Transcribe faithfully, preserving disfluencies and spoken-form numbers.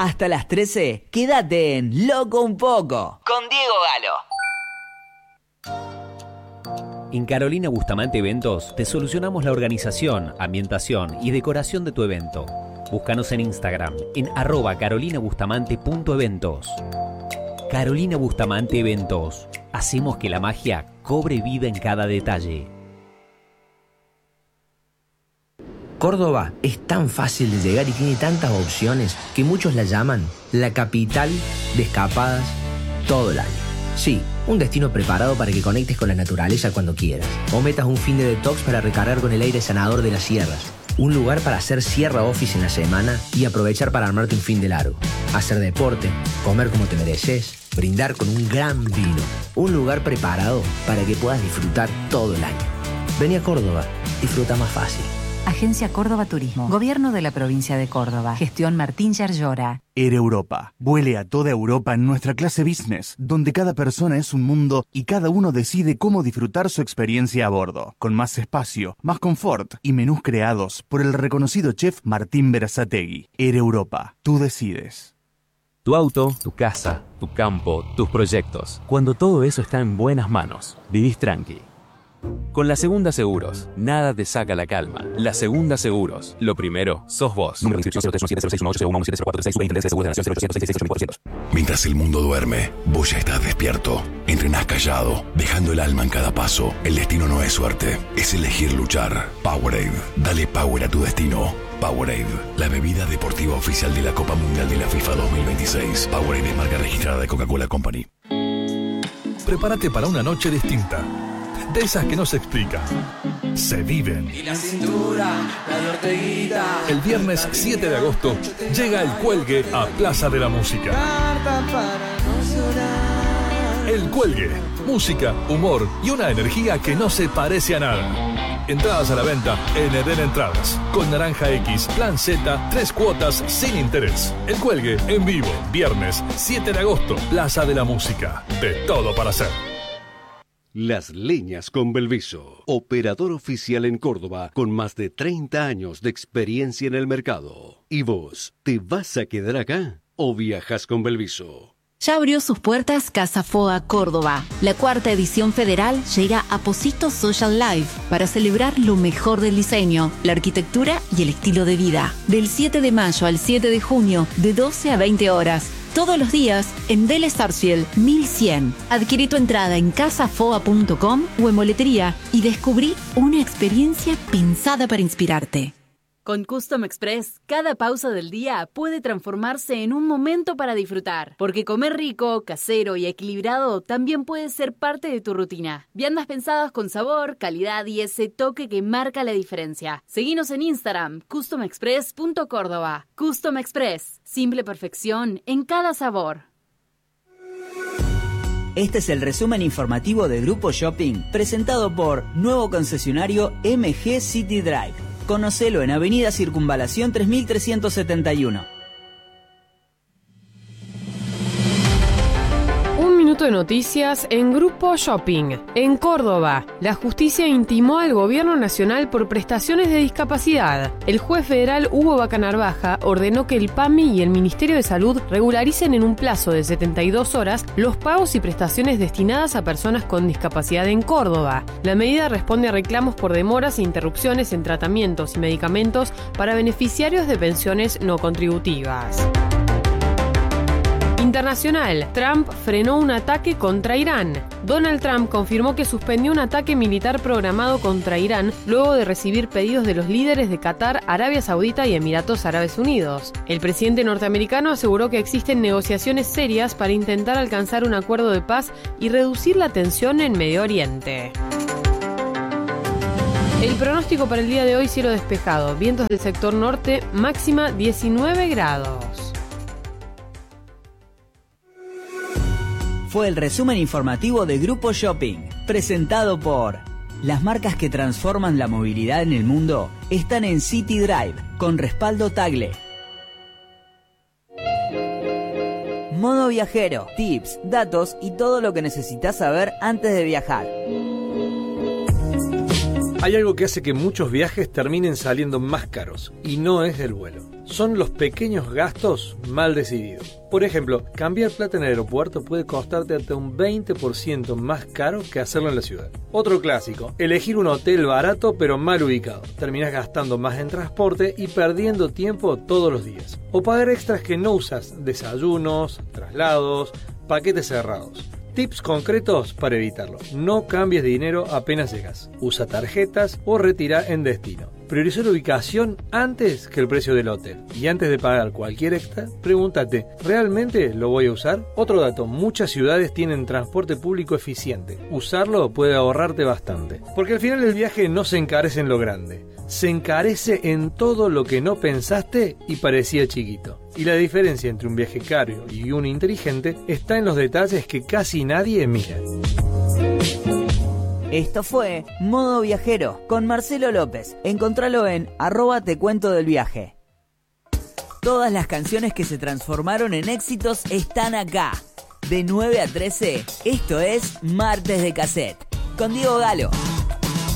Hasta las trece, quédate en Loco un Poco con Diego Galo. En Carolina Bustamante Eventos te solucionamos la organización, ambientación y decoración de tu evento. Búscanos en Instagram en arroba carolinabustamante punto eventos. Carolina Bustamante Eventos. Hacemos que la magia cobre vida en cada detalle. Córdoba es tan fácil de llegar y tiene tantas opciones que muchos la llaman la capital de escapadas todo el año. Sí, un destino preparado para que conectes con la naturaleza cuando quieras. O metas un fin de detox para recargar con el aire sanador de las sierras. Un lugar para hacer sierra office en la semana y aprovechar para armarte un fin de largo. Hacer deporte, comer como te mereces, brindar con un gran vino. Un lugar preparado para que puedas disfrutar todo el año. Vení a Córdoba, disfruta más fácil. Agencia Córdoba Turismo. Gobierno de la provincia de Córdoba. Gestión Martín Yarlora. Air Europa. Vuele a toda Europa en nuestra clase business, donde cada persona es un mundo y cada uno decide cómo disfrutar su experiencia a bordo. Con más espacio, más confort y menús creados por el reconocido chef Martín Berazategui. Air Europa. Tú decides. Tu auto, tu casa, tu campo, tus proyectos. Cuando todo eso está en buenas manos, vivís tranqui. Con La Segunda Seguros, nada te saca la calma. La Segunda Seguros, lo primero, sos vos. Número de inscripción cero tres uno siete cero seis uno ocho cero uno siete cero cuatro tres seis. Superintendencia de Seguros de la Nación cero ochocientos seis seis seis ocho cuatro cero cero. Mientras el mundo duerme, vos ya estás despierto. Entrenás callado, dejando el alma en cada paso. El destino no es suerte, es elegir luchar. Powerade, dale power a tu destino. Powerade, la bebida deportiva oficial de la Copa Mundial de la FIFA dos mil veintiséis. Powerade es marca registrada de Coca-Cola Company. Prepárate para una noche distinta. De esas que no se explican, se viven. Y la cintura, la de Orteguita. El viernes siete de agosto llega El Cuelgue a Plaza de la Música. El Cuelgue, música, humor y una energía que no se parece a nada. Entradas a la venta en Eden Entradas, con Naranja X, Plan Z, tres cuotas sin interés. El Cuelgue en vivo, viernes siete de agosto, Plaza de la Música. De todo para hacer. Las Leñas con Belviso, operador oficial en Córdoba con más de treinta años de experiencia en el mercado. ¿Y vos, te vas a quedar acá o viajas con Belviso? Ya abrió sus puertas Casa Foa Córdoba. La cuarta edición federal llega a Posito Social Life para celebrar lo mejor del diseño, la arquitectura y el estilo de vida. Del siete de mayo al siete de junio, de doce a veinte horas. Todos los días en Vélez Sarsfield mil cien. Adquirí tu entrada en casafoa punto com o en boletería y descubrí una experiencia pensada para inspirarte. Con Custom Express, cada pausa del día puede transformarse en un momento para disfrutar. Porque comer rico, casero y equilibrado también puede ser parte de tu rutina. Viandas pensadas con sabor, calidad y ese toque que marca la diferencia. Seguinos en Instagram, custom express punto córdoba. Custom Express, simple perfección en cada sabor. Este es el resumen informativo de Grupo Shopping, presentado por nuevo concesionario M G City Drive. Conocelo en Avenida Circunvalación tres mil trescientos setenta y uno. Un minuto de noticias en Grupo Shopping. En Córdoba, la justicia intimó al Gobierno Nacional por prestaciones de discapacidad. El juez federal Hugo Vaca Narvaja ordenó que el P A M I y el Ministerio de Salud regularicen en un plazo de setenta y dos horas los pagos y prestaciones destinadas a personas con discapacidad en Córdoba. La medida responde a reclamos por demoras e interrupciones en tratamientos y medicamentos para beneficiarios de pensiones no contributivas. Internacional, Trump frenó un ataque contra Irán. Donald Trump confirmó que suspendió un ataque militar programado contra Irán luego de recibir pedidos de los líderes de Qatar, Arabia Saudita y Emiratos Árabes Unidos. El presidente norteamericano aseguró que existen negociaciones serias para intentar alcanzar un acuerdo de paz y reducir la tensión en Medio Oriente. El pronóstico para el día de hoy: cielo despejado, vientos del sector norte, máxima diecinueve grados. Fue el resumen informativo de Grupo Shopping, presentado por... Las marcas que transforman la movilidad en el mundo están en City Drive, con respaldo Tagle. Modo viajero, tips, datos y todo lo que necesitas saber antes de viajar. Hay algo que hace que muchos viajes terminen saliendo más caros, y no es el vuelo. son los pequeños gastos mal decididos. Por ejemplo, cambiar plata en el aeropuerto puede costarte hasta un veinte por ciento más caro que hacerlo en la ciudad. Otro clásico, elegir un hotel barato pero mal ubicado. Terminás gastando más en transporte y perdiendo tiempo todos los días. O pagar extras que no usas, desayunos, traslados, paquetes cerrados. Tips concretos para evitarlo. No cambies de dinero apenas llegas. Usa tarjetas o retira en destino. Prioriza la ubicación antes que el precio del hotel. Y antes de pagar cualquier extra, pregúntate, ¿realmente lo voy a usar? Otro dato, muchas ciudades tienen transporte público eficiente. Usarlo puede ahorrarte bastante. Porque al final el viaje no se encarece en lo grande. Se encarece en todo lo que no pensaste y parecía chiquito. Y la diferencia entre un viaje caro y uno inteligente está en los detalles que casi nadie mira. Esto fue Modo Viajero con Marcelo López. Encontralo en arroba te cuento del viaje. Todas las canciones que se transformaron en éxitos están acá. De nueve a trece, esto es Martes de Cassette. Con Diego Galo.